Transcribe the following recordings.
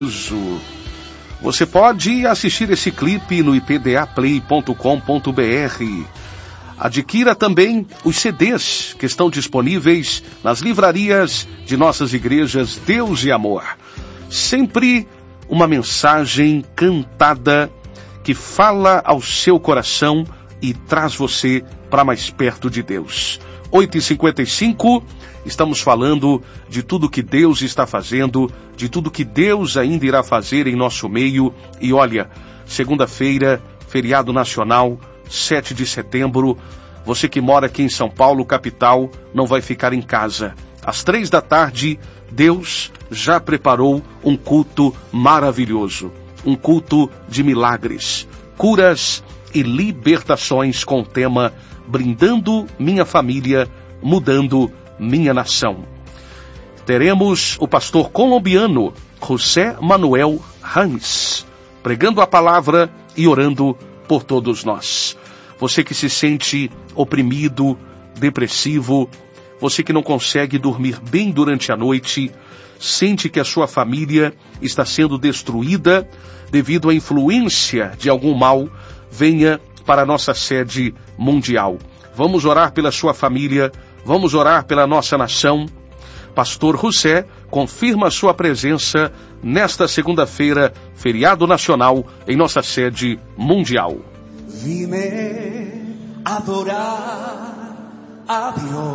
Você pode assistir esse clipe no ipdaplay.com.br. Adquira também os CDs que estão disponíveis nas livrarias de nossas igrejas Deus e Amor. Sempre uma mensagem cantada que fala ao seu coração e traz você para mais perto de Deus. 8h55, estamos falando de tudo que Deus está fazendo, de tudo que Deus ainda irá fazer em nosso meio. E olha, segunda-feira, feriado nacional, 7 de setembro, você que mora aqui em São Paulo, capital, não vai ficar em casa. Às 15h, Deus já preparou um culto maravilhoso, um culto de milagres, curas e libertações com o tema Brindando Minha Família, Mudando Minha Nação. Teremos o pastor colombiano José Manuel Rames pregando a palavra e orando por todos nós. Você que se sente oprimido, depressivo, você que não consegue dormir bem durante a noite, sente que a sua família está sendo destruída devido à influência de algum mal, venha para a nossa sede mundial. Vamos orar pela sua família, vamos orar pela nossa nação. Pastor José confirma a sua presença nesta segunda-feira, feriado nacional, em nossa sede mundial. Vime adorar a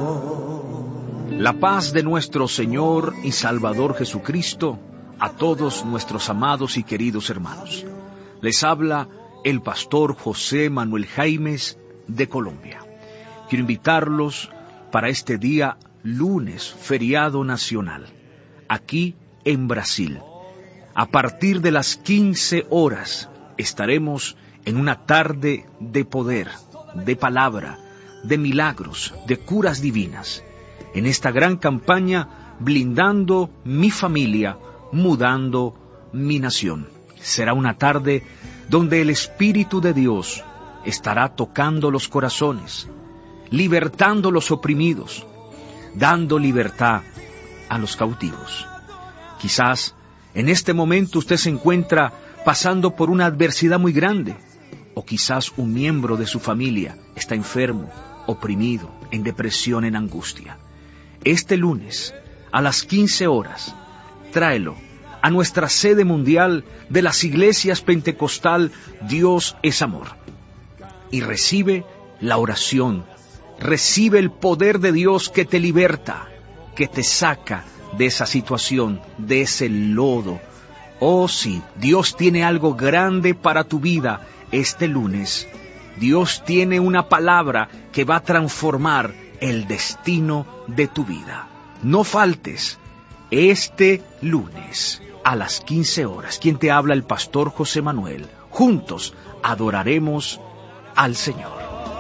Dios. La paz de nuestro Señor y Salvador Jesucristo a todos nuestros amados y queridos hermanos. Les habla el pastor José Manuel Jaimes de Colombia. Quiero invitarlos para este día lunes, feriado nacional, aquí en Brasil. A partir de las 15 horas estaremos en una tarde de poder, de palabra, de milagros, de curas divinas. En esta gran campaña, blindando mi familia, mudando mi nación. Será una tarde donde el Espíritu de Dios estará tocando los corazones, libertando los oprimidos, dando libertad a los cautivos. Quizás en este momento usted se encuentra pasando por una adversidad muy grande, o quizás un miembro de su familia está enfermo, oprimido, en depresión, en angustia. Este lunes, a las 15 horas, tráelo a nuestra sede mundial de las iglesias pentecostal Dios es Amor. Y recibe la oración, recibe el poder de Dios que te liberta, que te saca de esa situación, de ese lodo. Oh sí, Dios tiene algo grande para tu vida este lunes. Dios tiene una palabra que va a transformar el destino de tu vida. No faltes este lunes a las 15 horas. Quien te habla, el pastor José Manuel. Juntos adoraremos al Señor.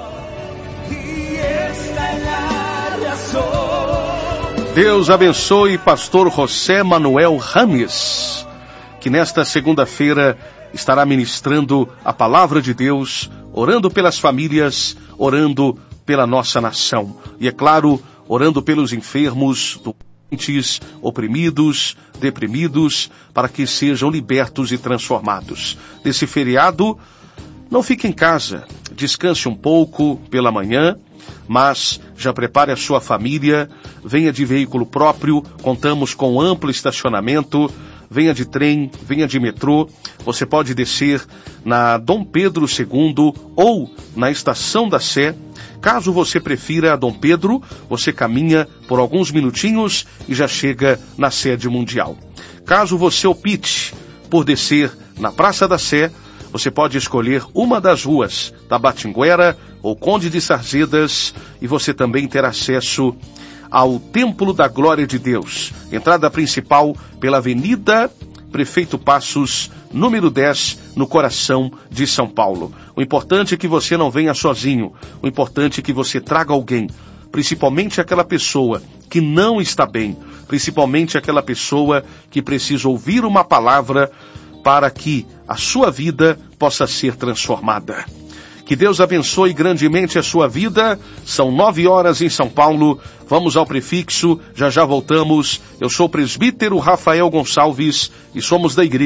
Deus abençoe pastor José Manuel Rames, que nesta segunda-feira estará ministrando a palavra de Deus, orando pelas famílias, orando pela nossa nação. E é claro, orando pelos enfermos, doentes, oprimidos, deprimidos, para que sejam libertos e transformados. Nesse feriado, não fique em casa, descanse um pouco pela manhã, mas já prepare a sua família, venha de veículo próprio, contamos com amplo estacionamento, venha de trem, venha de metrô, você pode descer na Dom Pedro II ou na Estação da Sé. Caso você prefira a Dom Pedro, você caminha por alguns minutinhos e já chega na sede mundial. Caso você opte por descer na Praça da Sé, você pode escolher uma das ruas, Tabatinguera ou Conde de Sarzedas, e você também terá acesso ao Templo da Glória de Deus. Entrada principal pela Avenida Prefeito Passos, número 10, no coração de São Paulo. O importante é que você não venha sozinho. O importante é que você traga alguém, principalmente aquela pessoa que não está bem, principalmente aquela pessoa que precisa ouvir uma palavra para que a sua vida possa ser transformada. Que Deus abençoe grandemente a sua vida. São 9h em São Paulo. Vamos ao prefixo, já voltamos. Eu sou o presbítero Rafael Gonçalves e somos da igreja